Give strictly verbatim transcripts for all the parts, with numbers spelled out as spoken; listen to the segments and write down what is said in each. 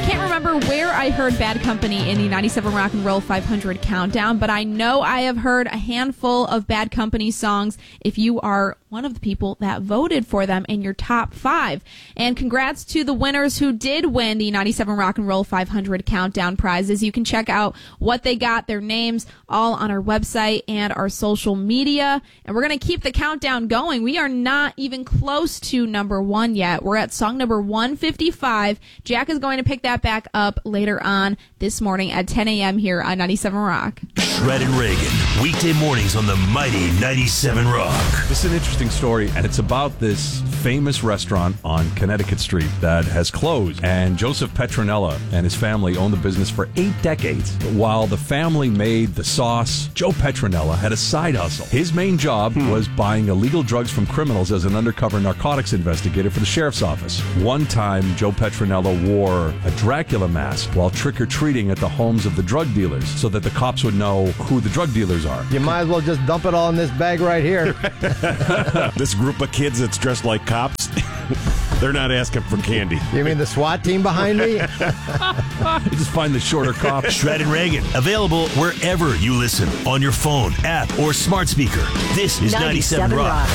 can't remember where I heard Bad Company in the ninety-seven Rock and Roll five hundred countdown, but I know I have heard a handful of Bad Company songs if you are one of the people that voted for them in your top five. And congrats to the winners who did win the ninety-seven Rock and Roll five hundred countdown prizes. You can check out what they got, their names, all on our website and our social media. And we're going to keep the countdown going. We are not even close to number one yet. We're at song number one fifty-five. Jack is going to pick that back up later on this morning at ten a.m. here on ninety-seven Rock. Shred and Reagan, weekday mornings on the mighty ninety-seven Rock. This is an interesting story, and it's about this famous restaurant on Connecticut Street that has closed. And Joseph Petronella and his family owned the business for eight decades. While the family made the sauce, Joe Petronella had a side hustle. His main job hmm. was buying illegal drugs from criminals as an undercover narcotics investigator for the sheriff's office. One time, Joe Petronella wore a Dracula mask while trick-or-treating at the homes of the drug dealers so that the cops would know who the drug dealers are. You might as well just dump it all in this bag right here. This group of kids that's dressed like cops, they're not asking for candy. You mean the SWAT team behind me? You just find the shorter cop. Shred and Reagan, available wherever you listen, on your phone, app, or smart speaker. This is ninety-seven Rock.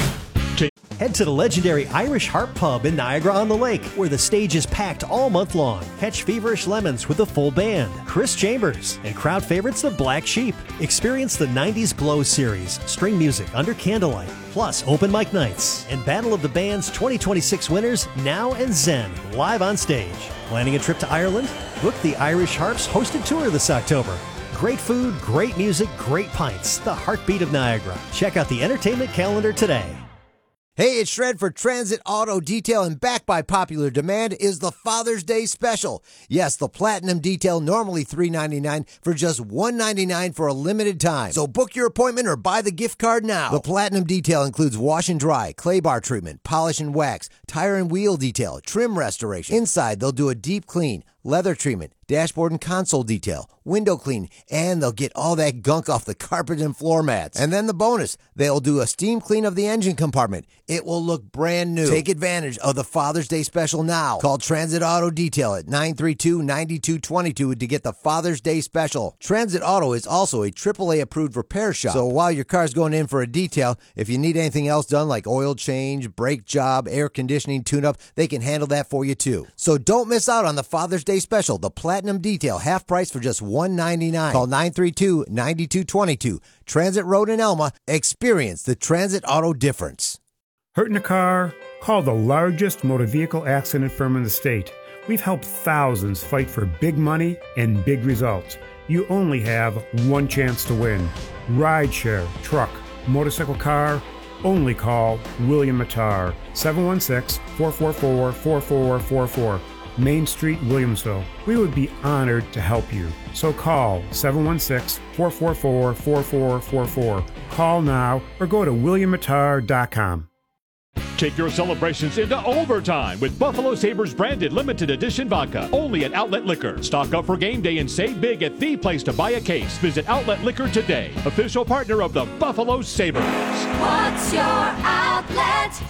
Head to the legendary Irish Harp Pub in Niagara-on-the-Lake, where the stage is packed all month long. Catch Feverish Lemons with a full band, Chris Chambers, and crowd favorites the Black Sheep. Experience the nineties Glow series, string music under candlelight, plus open mic nights, and Battle of the Bands twenty twenty-six winners, Now and Zen, live on stage. Planning a trip to Ireland? Book the Irish Harps hosted tour this October. Great food, great music, great pints. The heartbeat of Niagara. Check out the entertainment calendar today. Hey, it's Shred for Transit Auto Detail, and back by popular demand is the Father's Day Special. Yes, the Platinum Detail, normally three ninety-nine, for just one ninety-nine for a limited time. So book your appointment or buy the gift card now. The Platinum Detail includes wash and dry, clay bar treatment, polish and wax, tire and wheel detail, trim restoration. Inside, they'll do a deep clean, leather treatment, dashboard and console detail, window clean, and they'll get all that gunk off the carpet and floor mats. And then the bonus, they'll do a steam clean of the engine compartment. It will look brand new. Take advantage of the Father's Day Special now. Call Transit Auto Detail at nine three two, nine two two two to get the Father's Day Special. Transit Auto is also a triple A approved repair shop. So while your car's going in for a detail, if you need anything else done like oil change, brake job, air conditioning, tune-up, they can handle that for you too. So don't miss out on the Father's Day Special, the Platinum Detail, half price for just one ninety-nine. Call nine three two, nine two two two. Transit Road in Elma. Experience the Transit Auto difference. Hurt in a car? Call the largest motor vehicle accident firm in the state. We've helped thousands fight for big money and big results. You only have one chance to win. Rideshare, truck, motorcycle, car, only call William Mattar, seven one six, four four four, four four four four. Main Street, Williamsville. We would be honored to help you. So call seven one six, four four four, four four four four. Call now or go to william mattar dot com. Take your celebrations into overtime with Buffalo Sabres branded limited edition vodka. Only at Outlet Liquor. Stock up for game day and save big at the place to buy a case. Visit Outlet Liquor today. Official partner of the Buffalo Sabres. What's your outlet?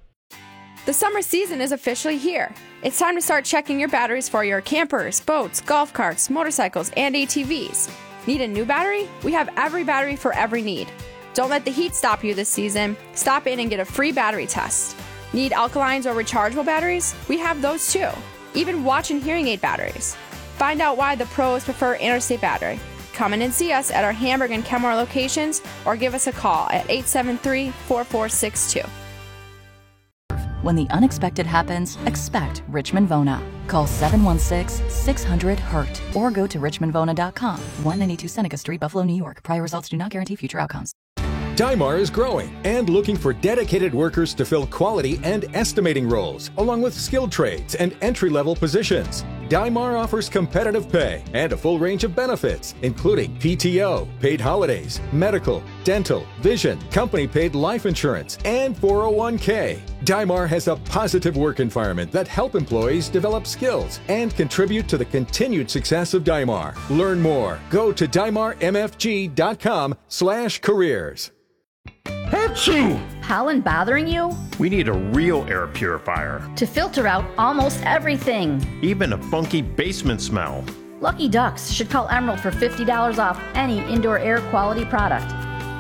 The summer season is officially here. It's time to start checking your batteries for your campers, boats, golf carts, motorcycles, and A T Vs. Need a new battery? We have every battery for every need. Don't let the heat stop you this season. Stop in and get a free battery test. Need alkalines or rechargeable batteries? We have those too. Even watch and hearing aid batteries. Find out why the pros prefer Interstate Battery. Come in and see us at our Hamburg and Kenmore locations or give us a call at eight seven three, four four six two. When the unexpected happens, expect Richmond Vona. Call seven one six, six hundred, hurt or go to richmond vona dot com. one ninety-two Seneca Street, Buffalo, New York. Prior results do not guarantee future outcomes. Dymar is growing and looking for dedicated workers to fill quality and estimating roles, along with skilled trades and entry-level positions. Dymar offers competitive pay and a full range of benefits, including P T O, paid holidays, medical, dental, vision, company-paid life insurance, and four oh one k. Dymar has a positive work environment that help employees develop skills and contribute to the continued success of Dymar. Learn more. Go to dymar m f g dot com slash careers. Achoo! pollen bothering you? We need a real air purifier. To filter out almost everything. Even a funky basement smell. Lucky Ducks should call Emerald for fifty dollars off any indoor air quality product.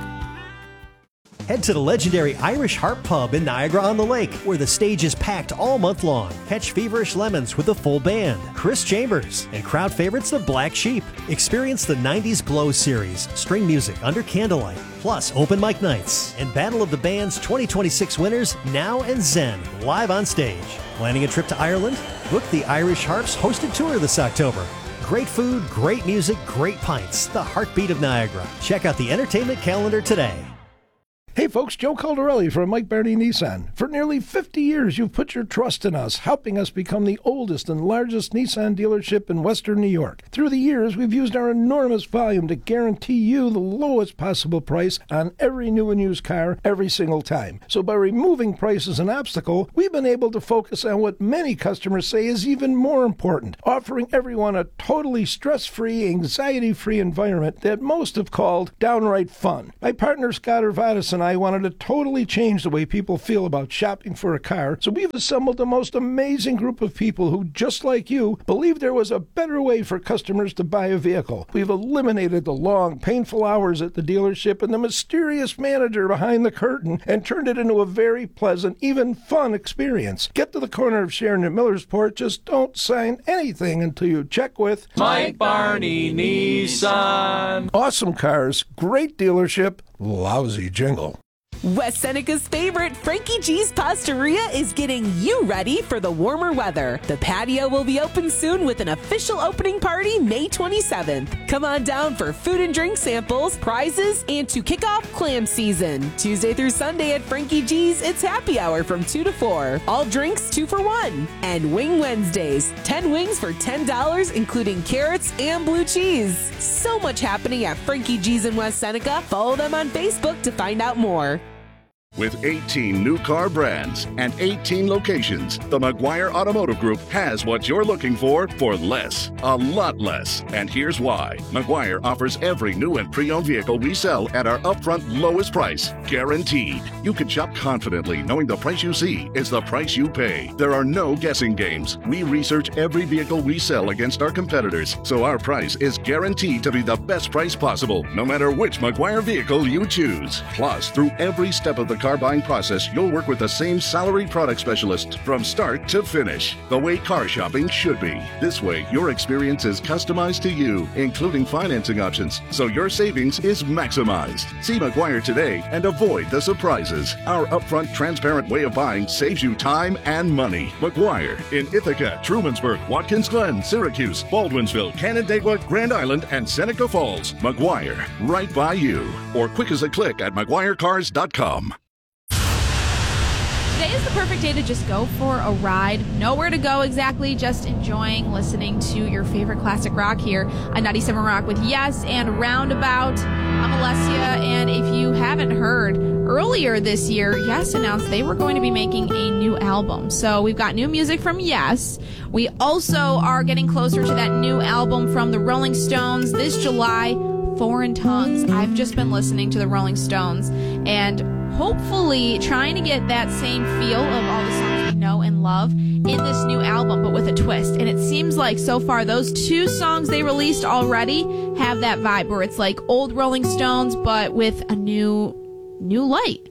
Head to the legendary Irish Harp Pub in Niagara-on-the-Lake, where the stage is packed all month long. Catch Feverish Lemons with a full band, Chris Chambers, and crowd favorites the Black Sheep. Experience the nineties Glow series, string music under candlelight, plus open mic nights, and Battle of the Bands twenty twenty-six winners, Now and Zen, live on stage. Planning a trip to Ireland? Book the Irish Harps hosted tour this October. Great food, great music, great pints. The heartbeat of Niagara. Check out the entertainment calendar today. Hey folks, Joe Caldarelli from Mike Barney Nissan. For nearly fifty years, you've put your trust in us, helping us become the oldest and largest Nissan dealership in Western New York. Through the years, we've used our enormous volume to guarantee you the lowest possible price on every new and used car every single time. So by removing price as an obstacle, we've been able to focus on what many customers say is even more important, offering everyone a totally stress-free, anxiety-free environment that most have called downright fun. My partner Scott Urvatis and I wanted to totally change the way people feel about shopping for a car, so we've assembled the most amazing group of people who, just like you, believe there was a better way for customers to buy a vehicle. We've eliminated the long, painful hours at the dealership and the mysterious manager behind the curtain and turned it into a very pleasant, even fun experience. Get to the corner of Sharon and Millersport, just don't sign anything until you check with Mike Barney Nissan. Awesome cars, great dealership, lousy jingle. West Seneca's favorite, Frankie G's Pastaria, is getting you ready for the warmer weather. The patio will be open soon with an official opening party May twenty-seventh. Come on down for food and drink samples, prizes, and to kick off clam season. Tuesday through Sunday at Frankie G's, it's happy hour from two to four. All drinks two for one. And Wing Wednesdays, ten wings for ten dollars, including carrots and blue cheese. So much happening at Frankie G's in West Seneca. Follow them on Facebook to find out more. With eighteen new car brands and eighteen locations, the Maguire Automotive Group has what you're looking for for less, a lot less. And here's why. Maguire offers every new and pre-owned vehicle we sell at our upfront lowest price, guaranteed. You can shop confidently knowing the price you see is the price you pay. There are no guessing games. We research every vehicle we sell against our competitors, so our price is guaranteed to be the best price possible, no matter which Maguire vehicle you choose. Plus, through every step of the car buying process, you'll work with the same salaried product specialist from start to finish, the way car shopping should be. This way, your experience is customized to you, including financing options, so your savings is maximized. See Maguire today and avoid the surprises. Our upfront, transparent way of buying saves you time and money. Maguire in Ithaca, Trumansburg, Watkins Glen, Syracuse, Baldwinsville, Canandaigua, Grand Island, and Seneca Falls. Maguire, right by you. Or quick as a click at maguire cars dot com. Today is the perfect day to just go for a ride. Nowhere to go exactly, just enjoying listening to your favorite classic rock here on ninety-seven Rock with Yes and Roundabout. I'm Alessia, and if you haven't heard, earlier this year, Yes announced they were going to be making a new album. So we've got new music from Yes. We also are getting closer to that new album from the Rolling Stones this July, Foreign Tongues. I've just been listening to the Rolling Stones and hopefully trying to get that same feel of all the songs we know and love in this new album, but with a twist. And it seems like so far those two songs they released already have that vibe where it's like old Rolling Stones, but with a new new light.